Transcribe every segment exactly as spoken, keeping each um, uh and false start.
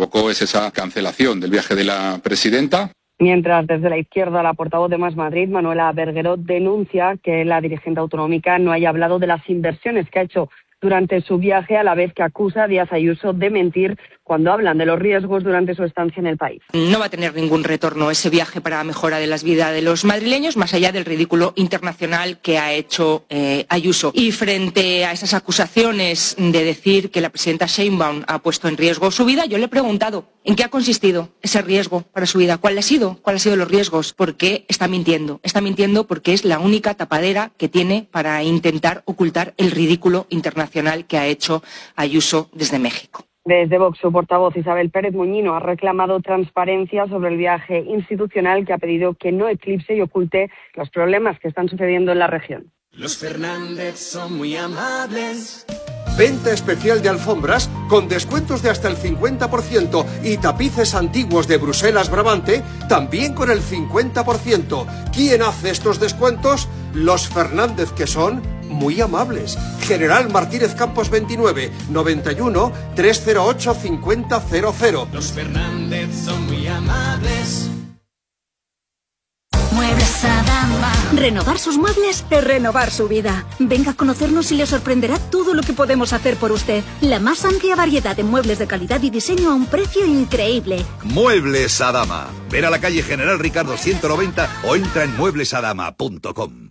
provocó es esa cancelación del viaje de la presidenta. Mientras, desde la izquierda, la portavoz de Más Madrid, Manuela Bergueró, denuncia que la dirigente autonómica no haya hablado de las inversiones que ha hecho durante su viaje, a la vez que acusa a Díaz Ayuso de mentir cuando hablan de los riesgos durante su estancia en el país. No va a tener ningún retorno ese viaje para la mejora de las vidas de los madrileños, más allá del ridículo internacional que ha hecho eh, Ayuso. Y frente a esas acusaciones de decir que la presidenta Sheinbaum ha puesto en riesgo su vida, yo le he preguntado ¿en qué ha consistido ese riesgo para su vida? ¿Cuál ha sido? ¿Cuáles han sido los riesgos? ¿Por qué está mintiendo? Está mintiendo porque es la única tapadera que tiene para intentar ocultar el ridículo internacional que ha hecho Ayuso desde México. Desde Vox, su portavoz Isabel Pérez Muñino ha reclamado transparencia sobre el viaje institucional, que ha pedido que no eclipse y oculte los problemas que están sucediendo en la región. Los Fernández son muy amables. Venta especial de alfombras con descuentos de hasta el cincuenta por ciento y tapices antiguos de Bruselas Brabante también con el cincuenta por ciento. ¿Quién hace estos descuentos? Los Fernández, que son muy amables. General Martínez Campos veintinueve, noventa y uno, trescientos ocho, cincuenta cero cero. Los Fernández son muy amables. Muebles Adama. Renovar sus muebles es renovar su vida. Venga a conocernos y le sorprenderá todo lo que podemos hacer por usted. La más amplia variedad de muebles de calidad y diseño a un precio increíble. Muebles Adama. Ven a la calle General Ricardo ciento noventa o entra en muebles adama punto com.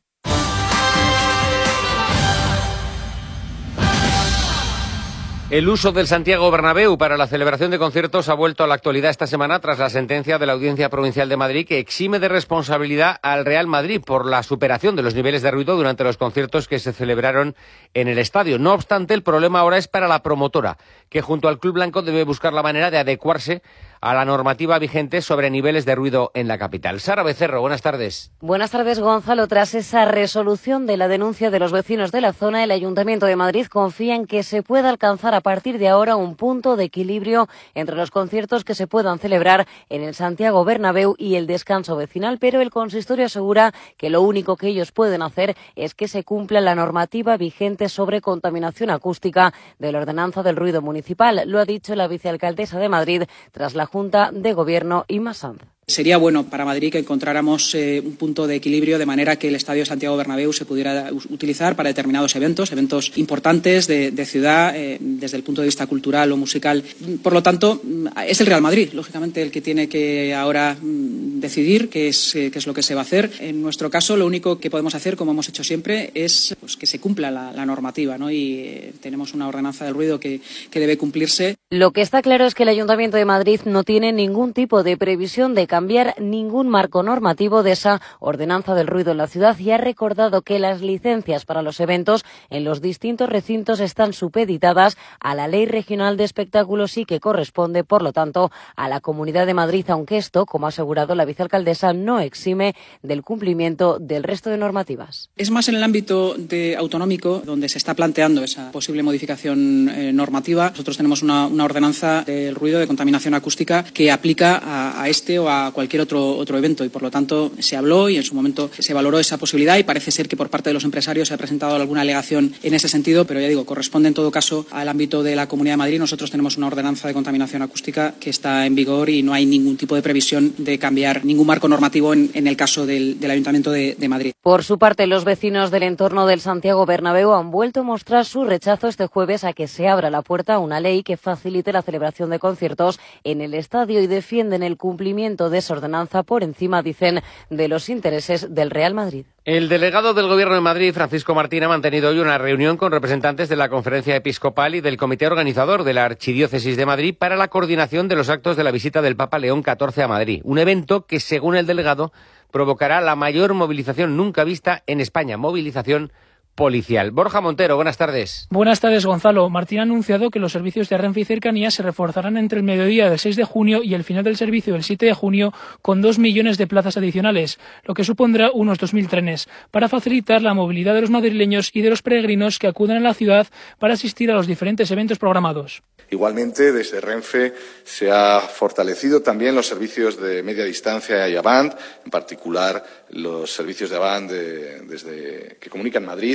El uso del Santiago Bernabéu para la celebración de conciertos ha vuelto a la actualidad esta semana tras la sentencia de la Audiencia Provincial de Madrid que exime de responsabilidad al Real Madrid por la superación de los niveles de ruido durante los conciertos que se celebraron en el estadio. No obstante, el problema ahora es para la promotora, que junto al Club Blanco debe buscar la manera de adecuarse a la normativa vigente sobre niveles de ruido en la capital. Sara Becerro, buenas tardes. Buenas tardes, Gonzalo. Tras esa resolución de la denuncia de los vecinos de la zona, el Ayuntamiento de Madrid confía en que se pueda alcanzar a partir de ahora un punto de equilibrio entre los conciertos que se puedan celebrar en el Santiago Bernabéu y el descanso vecinal, pero el consistorio asegura que lo único que ellos pueden hacer es que se cumpla la normativa vigente sobre contaminación acústica de la Ordenanza del Ruido Municipal. Lo ha dicho la vicealcaldesa de Madrid tras la Junta de Gobierno, Inma Sanz. Sería bueno para Madrid que encontráramos eh, un punto de equilibrio de manera que el Estadio Santiago Bernabéu se pudiera utilizar para determinados eventos, eventos importantes de, de ciudad, eh, desde el punto de vista cultural o musical. Por lo tanto, es el Real Madrid, lógicamente, el que tiene que ahora mm, decidir qué es, eh, qué es lo que se va a hacer. En nuestro caso, lo único que podemos hacer, como hemos hecho siempre, es pues, que se cumpla la, la normativa, ¿no? Y eh, tenemos una ordenanza del ruido que, que debe cumplirse. Lo que está claro es que el Ayuntamiento de Madrid no tiene ningún tipo de previsión de cambiar ningún marco normativo de esa ordenanza del ruido en la ciudad y ha recordado que las licencias para los eventos en los distintos recintos están supeditadas a la Ley Regional de Espectáculos y que corresponde, por lo tanto, a la Comunidad de Madrid, aunque esto, como ha asegurado la vicealcaldesa, no exime del cumplimiento del resto de normativas. Es más en el ámbito de autonómico donde se está planteando esa posible modificación eh, normativa. Nosotros tenemos una, una ordenanza del ruido de contaminación acústica que aplica a, a este o a cualquier otro, otro evento y, por lo tanto, se habló y en su momento se valoró esa posibilidad y parece ser que por parte de los empresarios se ha presentado alguna alegación en ese sentido, pero ya digo, corresponde en todo caso al ámbito de la Comunidad de Madrid. Nosotros tenemos una ordenanza de contaminación acústica que está en vigor y no hay ningún tipo de previsión de cambiar ningún marco normativo en, en el caso del, del Ayuntamiento de, de Madrid. Por su parte, los vecinos del entorno del Santiago Bernabéu han vuelto a mostrar su rechazo este jueves a que se abra la puerta a una ley que facilite la celebración de conciertos en el estadio y defienden el cumplimiento de esa ordenanza por encima, dicen, de los intereses del Real Madrid. El delegado del Gobierno de Madrid, Francisco Martín, ha mantenido hoy una reunión con representantes de la Conferencia Episcopal y del Comité Organizador de la Archidiócesis de Madrid para la coordinación de los actos de la visita del Papa León catorce a Madrid. Un evento que, según el delegado, provocará la mayor movilización nunca vista en España, movilización policial. Borja Montero, buenas tardes. Buenas tardes, Gonzalo. Martín ha anunciado que los servicios de Renfe y Cercanías se reforzarán entre el mediodía del seis de junio y el final del servicio del siete de junio con dos millones de plazas adicionales, lo que supondrá unos dos mil trenes, para facilitar la movilidad de los madrileños y de los peregrinos que acuden a la ciudad para asistir a los diferentes eventos programados. Igualmente, desde Renfe se ha fortalecido también los servicios de media distancia y Avant, en particular los servicios de Avant de, desde, que comunican Madrid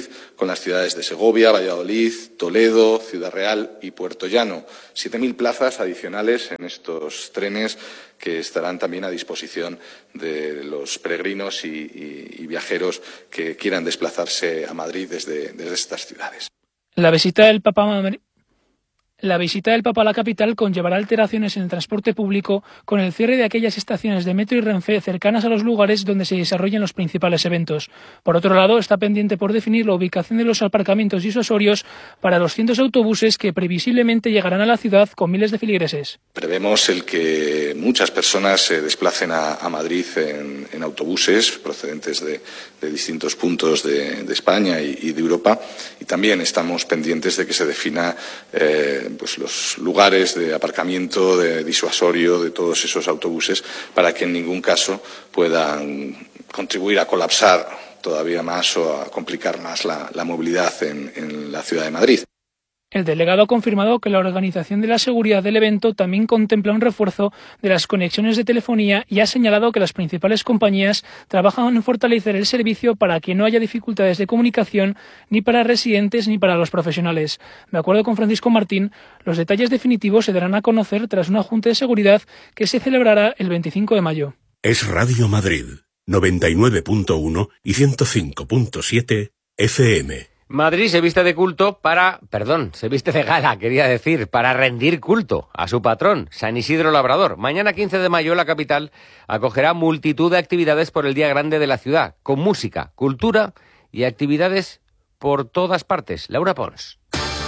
con las ciudades de Segovia, Valladolid, Toledo, Ciudad Real y Puerto Llano. siete mil plazas adicionales en estos trenes que estarán también a disposición de los peregrinos y, y, y viajeros que quieran desplazarse a Madrid desde, desde estas ciudades. La visita del Papa La visita del Papa a la capital conllevará alteraciones en el transporte público con el cierre de aquellas estaciones de metro y Renfe cercanas a los lugares donde se desarrollan los principales eventos. Por otro lado, está pendiente por definir la ubicación de los aparcamientos disuasorios para los cientos de autobuses que previsiblemente llegarán a la ciudad con miles de feligreses. Prevemos el que muchas personas se desplacen a, a Madrid en, en autobuses procedentes de, de distintos puntos de, de España y, y de Europa, y también estamos pendientes de que se defina eh, pues los lugares de aparcamiento, de disuasorio de todos esos autobuses, para que en ningún caso puedan contribuir a colapsar todavía más o a complicar más la, la movilidad en, en la ciudad de Madrid. El delegado ha confirmado que la organización de la seguridad del evento también contempla un refuerzo de las conexiones de telefonía y ha señalado que las principales compañías trabajan en fortalecer el servicio para que no haya dificultades de comunicación ni para residentes ni para los profesionales. De acuerdo con Francisco Martín, los detalles definitivos se darán a conocer tras una junta de seguridad que se celebrará el veinticinco de mayo. Es Radio Madrid, noventa y nueve punto uno y ciento cinco punto siete F M. Madrid se viste de culto para, perdón, se viste de gala, quería decir, para rendir culto a su patrón, San Isidro Labrador. Mañana quince de mayo la capital acogerá multitud de actividades por el Día Grande de la ciudad, con música, cultura y actividades por todas partes. Laura Pons.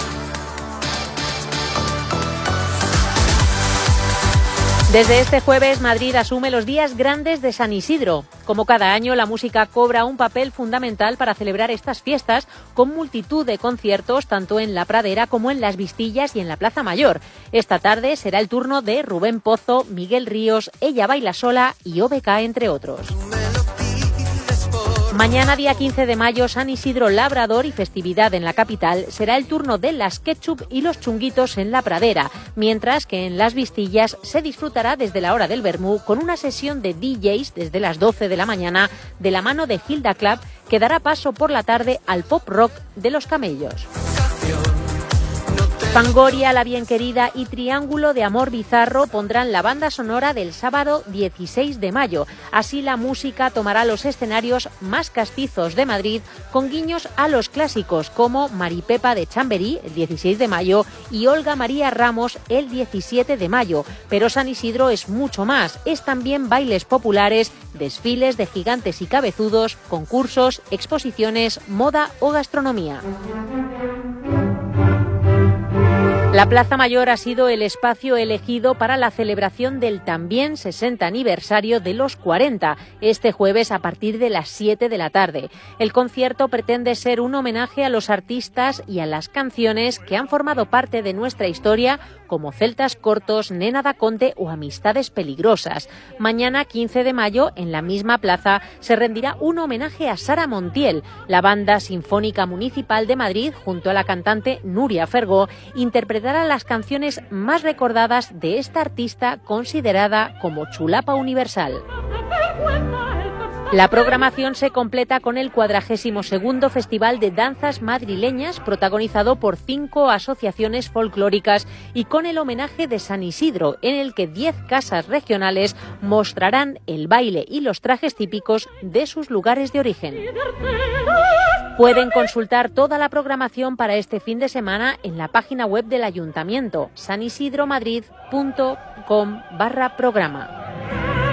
Desde este jueves, Madrid asume los días grandes de San Isidro. Como cada año, la música cobra un papel fundamental para celebrar estas fiestas, con multitud de conciertos tanto en la Pradera como en Las Vistillas y en la Plaza Mayor. Esta tarde será el turno de Rubén Pozo, Miguel Ríos, Ella Baila Sola y O B K, entre otros. Mañana, día quince de mayo, San Isidro Labrador y festividad en la capital, será el turno de las Ketchup y los Chunguitos en la Pradera, mientras que en Las Vistillas se disfrutará desde la hora del vermú con una sesión de D Js desde las doce de la mañana de la mano de Hilda Club, que dará paso por la tarde al pop rock de Los Camellos. Fangoria, La Bien Querida y Triángulo de Amor Bizarro pondrán la banda sonora del sábado dieciséis de mayo. Así, la música tomará los escenarios más castizos de Madrid, con guiños a los clásicos como Maripepa de Chamberí el dieciséis de mayo y Olga María Ramos el diecisiete de mayo. Pero San Isidro es mucho más. Es también bailes populares, desfiles de gigantes y cabezudos, concursos, exposiciones, moda o gastronomía. La Plaza Mayor ha sido el espacio elegido para la celebración del también sesenta aniversario de los cuarenta, este jueves a partir de las siete de la tarde. El concierto pretende ser un homenaje a los artistas y a las canciones que han formado parte de nuestra historia, como Celtas Cortos, Nena da Conte o Amistades Peligrosas. Mañana, quince de mayo, en la misma plaza, se rendirá un homenaje a Sara Montiel. La Banda Sinfónica Municipal de Madrid, junto a la cantante Nuria Fergó, interpretará las canciones más recordadas de esta artista considerada como chulapa universal. La programación se completa con el cuadragésimo segundo Festival de Danzas Madrileñas, protagonizado por cinco asociaciones folclóricas y con el homenaje de San Isidro, en el que diez casas regionales mostrarán el baile y los trajes típicos de sus lugares de origen. Pueden consultar toda la programación para este fin de semana en la página web del Ayuntamiento, sanisidromadrid punto com barra programa.